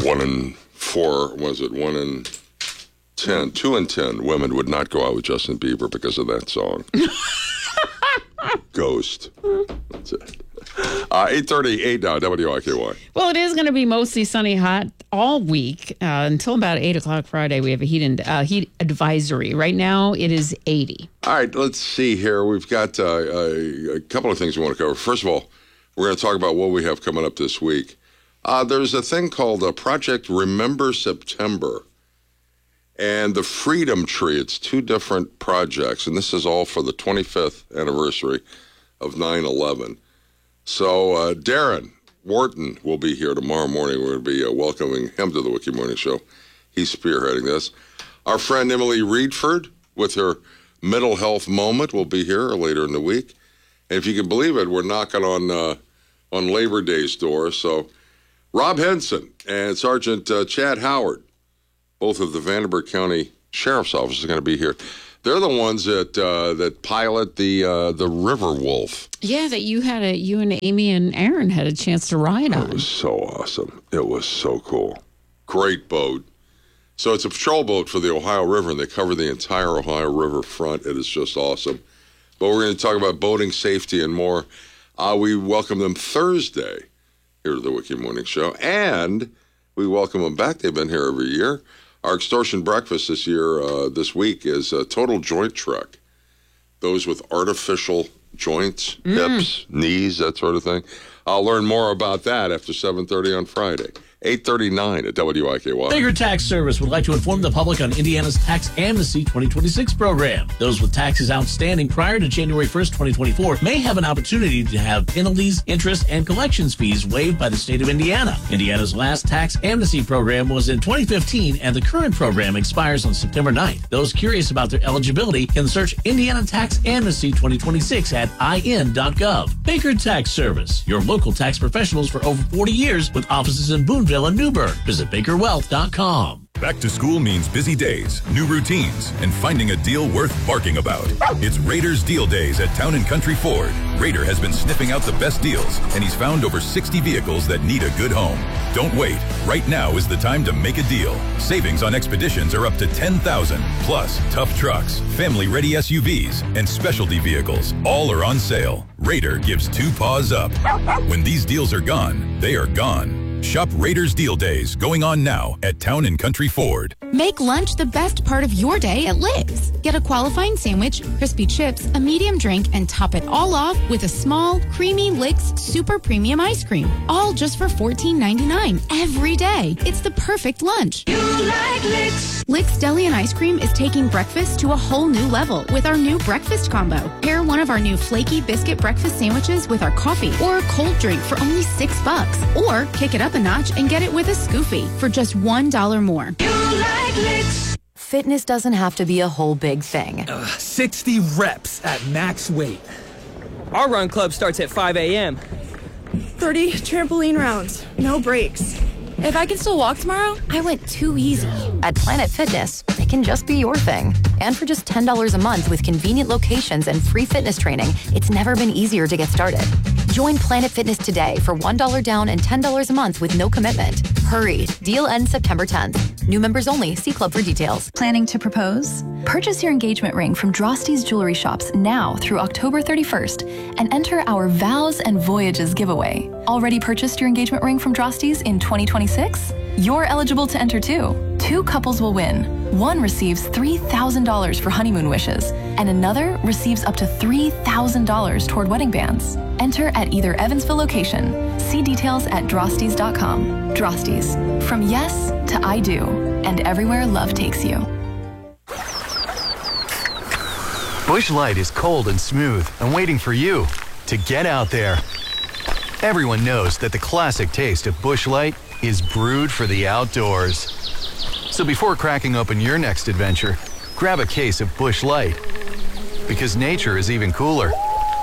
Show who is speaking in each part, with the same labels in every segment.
Speaker 1: 1 in 4, was it 1 in 10? 2 in 10 women would not go out with Justin Bieber because of that song. Ghost. That's it. 8:38 now, WIKY.
Speaker 2: Well, it is going to be mostly sunny, hot all week until about 8 o'clock Friday. We have a heat advisory. Right now, it is 80.
Speaker 1: All right, let's see here. We've got a couple of things we want to cover. First of all, we're going to talk about what we have coming up this week. There's a thing called Project Remember September and the Freedom Tree. It's 2 different projects, and this is all for the 25th anniversary of 9/11. So Darren Wharton will be here tomorrow morning. We're going to be welcoming him to the Wiki Morning Show. He's spearheading this. Our friend Emily Reedford with her mental health moment will be here later in the week. And if you can believe it, we're knocking on Labor Day's door. So Rob Henson and Sergeant Chad Howard, both of the Vanderbilt County Sheriff's Office, are going to be here. They're the ones that pilot the River Wolf.
Speaker 2: Yeah, that you and Amy and Aaron had a chance to ride on.
Speaker 1: It was so awesome. It was so cool. Great boat. So it's a patrol boat for the Ohio River, and they cover the entire Ohio River front. It is just awesome. But we're going to talk about boating safety and more. We welcome them Thursday here to the Wiki Morning Show, and we welcome them back. They've been here every year. Our extortion breakfast this week is a total joint truck. Those with artificial joints, hips, knees, that sort of thing. I'll learn more about that after 7:30 on Friday. 8:39 at WIKY.
Speaker 3: Baker Tax Service would like to inform the public on Indiana's Tax Amnesty 2026 program. Those with taxes outstanding prior to January 1st, 2024 may have an opportunity to have penalties, interest, and collections fees waived by the state of Indiana. Indiana's last Tax Amnesty program was in 2015, and the current program expires on September 9th. Those curious about their eligibility can search Indiana Tax Amnesty 2026 at in.gov. Baker Tax Service, your local tax professionals for over 40 years with offices in Boonville and Newburgh. Visit BakerWealth.com.
Speaker 4: Back to school means busy days, new routines, and finding a deal worth barking about. It's Raiders Deal Days at Town & Country Ford. Raider has been sniffing out the best deals, and he's found over 60 vehicles that need a good home. Don't wait. Right now is the time to make a deal. Savings on Expeditions are up to $10,000. Plus, tough trucks, family-ready SUVs, and specialty vehicles. All are on sale. Raider gives 2 paws up. When these deals are gone, they are gone. Shop Raiders Deal Days going on now at Town & Country Ford.
Speaker 5: Make lunch the best part of your day at Lick's. Get a qualifying sandwich, crispy chips, a medium drink, and top it all off with a small, creamy Lick's Super Premium Ice Cream. All just for $14.99 every day. It's the perfect lunch.
Speaker 6: You like Lick's.
Speaker 5: Lick's Deli and Ice Cream is taking breakfast to a whole new level with our new breakfast combo. Pair one of our new flaky biscuit breakfast sandwiches with our coffee or a cold drink for only $6. Or kick it up a notch and get it with a Scoofy for just $1 more.
Speaker 6: You like Lick's.
Speaker 7: Fitness doesn't have to be a whole big thing.
Speaker 8: 60 reps at max weight. Our run club starts at 5 a.m.
Speaker 9: 30 trampoline rounds, no breaks. If I can still walk tomorrow,
Speaker 7: I went too easy. At Planet Fitness, it can just be your thing. And for just $10 a month with convenient locations and free fitness training, it's never been easier to get started. Join Planet Fitness today for $1 down and $10 a month with no commitment. Hurry. Deal ends September 10th. New members only. See club for details.
Speaker 10: Planning to propose? Purchase your engagement ring from Drosty's Jewelry Shops now through October 31st and enter our Vows and Voyages giveaway. Already purchased your engagement ring from Drosty's in 2026? You're eligible to enter too. 2 couples will win. One receives $3,000 for honeymoon wishes, and another receives up to $3,000 toward wedding bands. Enter at either Evansville location. See details at Drostys.com. Drosty's. From yes to I do, and everywhere love takes you.
Speaker 11: Busch Light is cold and smooth and waiting for you to get out there. Everyone knows that the classic taste of Busch Light is brewed for the outdoors. So before cracking open your next adventure, grab a case of Busch Light. Because nature is even cooler.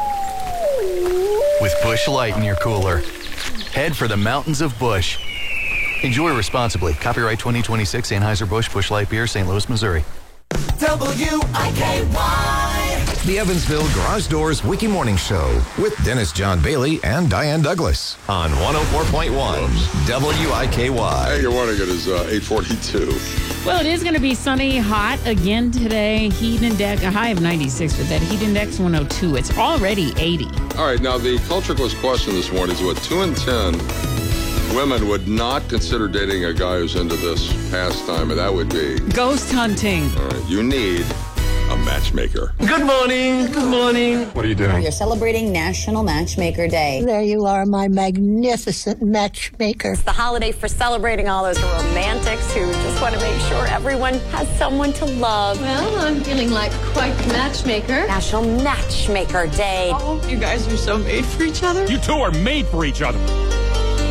Speaker 11: With Busch Light in your cooler. Head for the mountains of Busch. Enjoy responsibly. Copyright 2026 Anheuser-Busch Busch Light Beer, St. Louis, Missouri.
Speaker 6: WIKY.
Speaker 12: The Evansville Garage Doors Wiki Morning Show with Dennis John Bailey and Diane Douglas on 104.1 WIKY.
Speaker 1: Hey, good morning. It is 8:42.
Speaker 2: Well, it is going to be sunny, hot again today. Heat index, a high of 96 with that heat index 102. It's already 80.
Speaker 1: All right, now the culture quiz question this morning is what 2 in 10 women would not consider dating a guy who's into this pastime, and that would be
Speaker 2: ghost hunting.
Speaker 1: All right, you need a matchmaker.
Speaker 13: Good morning. Good morning.
Speaker 1: What are you doing?
Speaker 14: You're celebrating National Matchmaker Day.
Speaker 15: There you are, my magnificent matchmaker.
Speaker 16: It's the holiday for celebrating all those romantics who just want to make sure everyone has someone to love.
Speaker 17: Well, I'm feeling like quite the matchmaker.
Speaker 16: National Matchmaker Day.
Speaker 17: Oh, you guys are so made for each other.
Speaker 18: You two are made for each other.